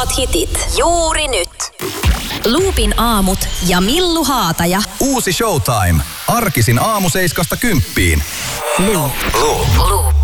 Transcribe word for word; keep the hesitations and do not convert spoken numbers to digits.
Parhaat hitit juuri nyt. Loopin aamut ja Millu Haataja. Uusi Showtime. Arkisin aamu seiskasta kymppiin. Loop. Loop. Loop.